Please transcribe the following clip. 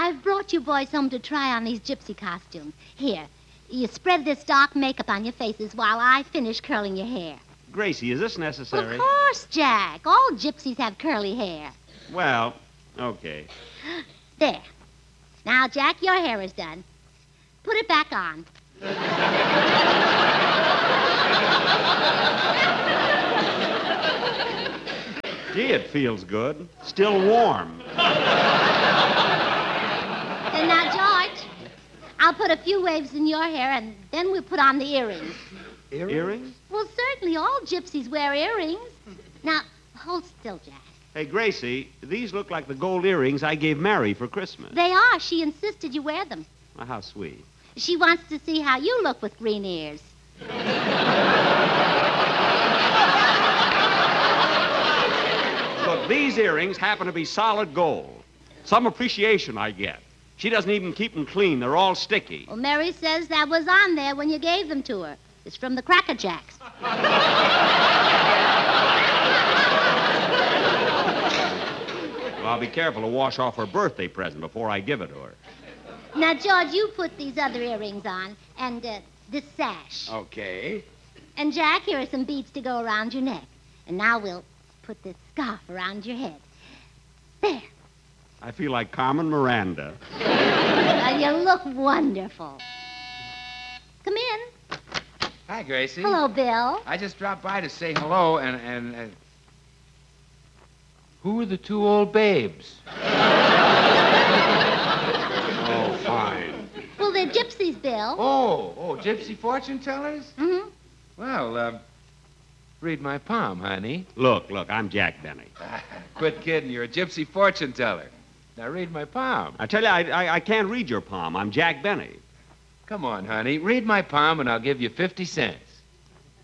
I've brought you boys home to try on these gypsy costumes. Here, you spread this dark makeup on your faces while I finish curling your hair. Gracie, is this necessary? Of course, Jack. All gypsies have curly hair. Well, okay. There. Now, Jack, your hair is done. Put it back on. Gee, it feels good. Still warm. And now, George, I'll put a few waves in your hair, and then we'll put on the earrings. Earrings? Well, certainly, all gypsies wear earrings. Now, hold still, Jack. Hey, Gracie, these look like the gold earrings I gave Mary for Christmas. They are. She insisted you wear them. Well, how sweet. She wants to see how you look with green ears. Look, these earrings happen to be solid gold. Some appreciation I get. She doesn't even keep them clean. They're all sticky. Well, Mary says that was on there when you gave them to her. It's from the Cracker Jacks. Well, I'll be careful to wash off her birthday present before I give it to her. Now, George, you put these other earrings on, and this sash. Okay. And, Jack, here are some beads to go around your neck. And now we'll put this scarf around your head. There. I feel like Carmen Miranda. Well, you look wonderful. Come in. Hi, Gracie. Hello, Bill. I just dropped by to say hello, and who are the two old babes? Oh, fine. Well, they're gypsies, Bill. Oh, gypsy fortune tellers? Mm-hmm. Well, read my palm, honey. Look, I'm Jack Benny. Quit kidding. You're a gypsy fortune teller. Now read my palm. I tell you, I can't read your palm. I'm Jack Benny. Come on, honey. Read my palm, and I'll give you 50 cents.